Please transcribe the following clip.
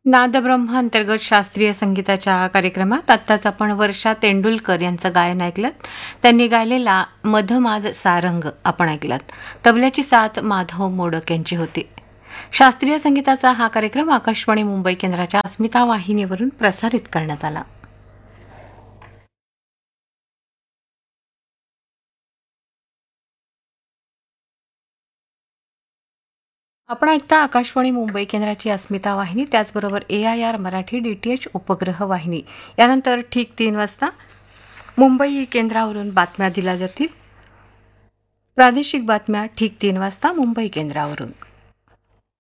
नादब्रह्म अंतर्गत शास्त्रीय संगीताच्या कार्यक्रमात आत्ताच आपण वर्षा तेंडुलकर यांचं गायन ऐकलं. त्यांनी गायलेला मधमाद सारंग आपण ऐकलात. तबल्याची साथ माधव मोडक यांची होती. शास्त्रीय संगीताचा हा कार्यक्रम आकाशवाणी मुंबई केंद्राच्या अस्मिता वाहिनीवरून प्रसारित करण्यात आला. आपण ऐकता आकाशवाणी मुंबई केंद्राची अस्मिता वाहिनी, त्याचबरोबर AIR मराठी DTH उपग्रह वाहिनी. यानंतर ठीक 3 वाजता मुंबई केंद्रावरून बातम्या दिल्या जातील. प्रादेशिक बातम्या ठीक 3 वाजता मुंबई केंद्रावरून.